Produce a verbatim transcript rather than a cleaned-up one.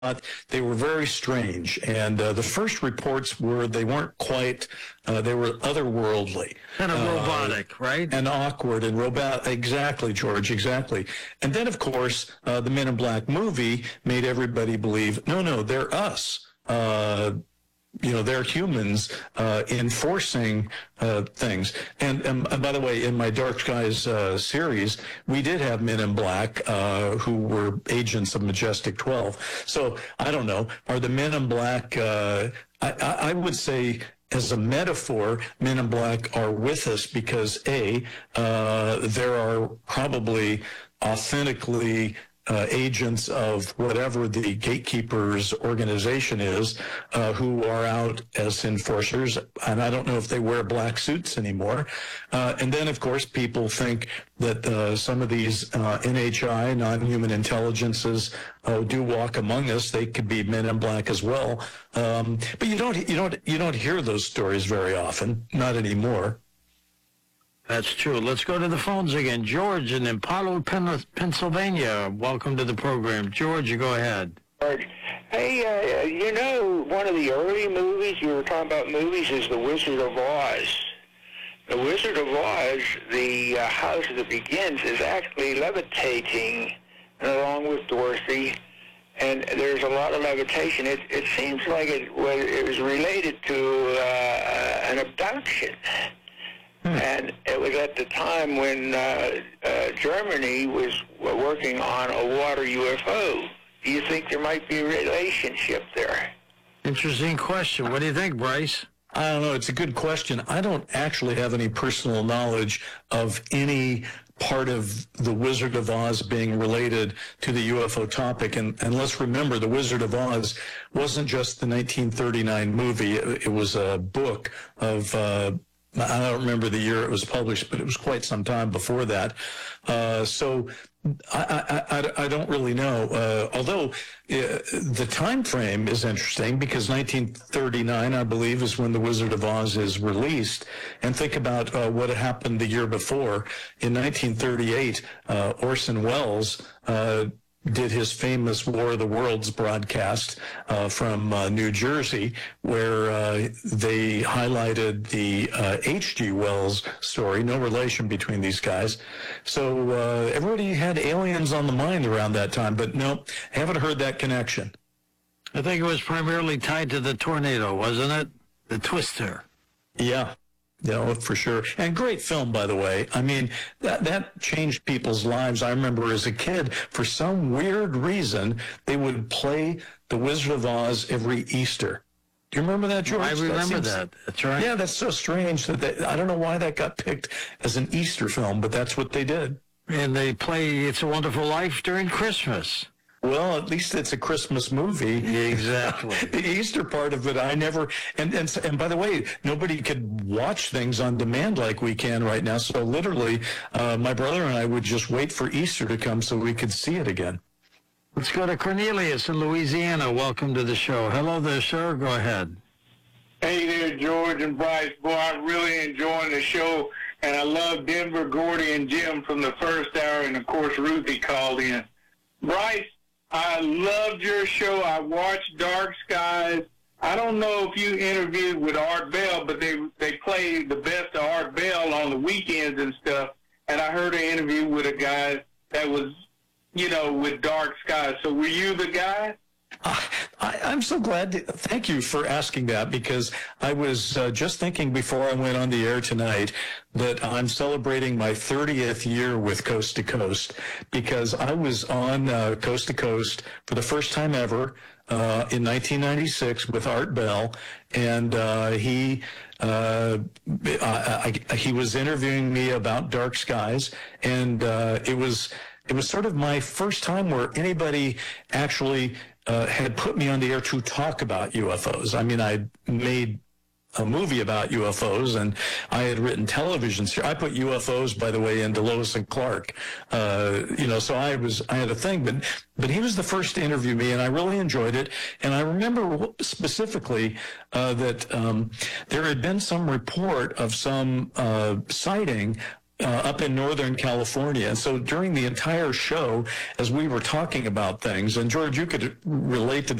They were very strange, and uh, the first reports were they weren't quite, uh, they were otherworldly. Kind of uh, robotic, right? And awkward and robot. Exactly, George, exactly. And then, of course, uh, the Men in Black movie made everybody believe, no, no, they're us. Uh, you know, they're humans uh, enforcing uh, things. And, and, and by the way, in my Dark Skies uh, series, we did have Men in Black uh, who were agents of Majestic twelve. So I don't know. Are the Men in Black? Uh, I, I would say, as a metaphor, Men in Black are with us because a uh, there are probably authentically Uh, agents of whatever the gatekeepers organization is uh, who are out as enforcers, and I don't know if they wear black suits anymore. Uh, and then, of course, people think that uh, some of these uh, N H I, non-human intelligences, uh, do walk among us. They could be Men in Black as well. Um, but you don't, you don't, you don't hear those stories very often, not anymore. That's true. Let's go to the phones again. George in Impalo, Pennsylvania. Welcome to the program. George, you go ahead. Hey, uh, you know, one of the early movies, you were talking about movies, is The Wizard of Oz. The Wizard of Oz, the uh, house that begins, is actually levitating along with Dorothy, and there's a lot of levitation. It, it seems like it was, it was related to uh, an abduction. Hmm. And it was at the time when uh, uh, Germany was working on a water U F O. Do you think there might be a relationship there? Interesting question. What do you think, Bryce? I don't know. It's a good question. I don't actually have any personal knowledge of any part of The Wizard of Oz being related to the U F O topic. And, and let's remember, The Wizard of Oz wasn't just the nineteen thirty-nine movie. It, it was a book of... Uh, I don't remember the year it was published, but it was quite some time before that. Uh, so I, I, I, I don't really know. Uh, although uh, the time frame is interesting because nineteen thirty-nine, I believe, is when The Wizard of Oz is released. And think about uh, what had happened the year before. In nineteen thirty-eight, uh, Orson Welles uh, did his famous War of the Worlds broadcast uh, from uh, New Jersey, where uh, they highlighted the uh, H G. Wells story, no relation between these guys. So uh, everybody had aliens on the mind around that time, but no, haven't heard that connection. I think it was primarily tied to the tornado, wasn't it? The Twister. Yeah. Yeah, for sure. And great film, by the way. I mean, that that changed people's lives. I remember as a kid, for some weird reason, they would play The Wizard of Oz every Easter. Do you remember that, George? I remember that. Seems, that. That's right. Yeah, that's so strange. That they, I don't know why that got picked as an Easter film, but that's what they did. And they play It's a Wonderful Life during Christmas. Well, at least it's a Christmas movie. Exactly. The Easter part of it, I never, and, and, and by the way, nobody could watch things on demand like we can right now. So literally, uh, my brother and I would just wait for Easter to come so we could see it again. Let's go to Cornelius in Louisiana. Welcome to the show. Hello there, sir. Go ahead. Hey there, George and Bryce. Boy, I'm really enjoying the show, and I love Denver, Gordy, and Jim from the first hour, and of course, Ruthie called in. Bryce, I loved your show. I watched Dark Skies. I don't know if you interviewed with Art Bell, but they they play the best of Art Bell on the weekends and stuff. And I heard an interview with a guy that was, you know, with Dark Skies. So were you the guy? Uh, I, I'm so glad. To, thank you for asking that, because I was uh, just thinking before I went on the air tonight that I'm celebrating my thirtieth year with Coast to Coast, because I was on uh, Coast to Coast for the first time ever uh, in nineteen ninety-six with Art Bell, and uh, he uh, I, I, he was interviewing me about Dark Skies, and uh, it was it was sort of my first time where anybody actually Uh, had put me on the air to talk about U F Os. I mean, I made a movie about U F Os, and I had written television series. I put U F Os, by the way, into Lois and Clark. Uh, you know, so I was, I had a thing, but, but he was the first to interview me, and I really enjoyed it. And I remember specifically uh, that um, there had been some report of some uh, sighting uh, up in Northern California. And so during the entire show, as we were talking about things, and George, you could relate to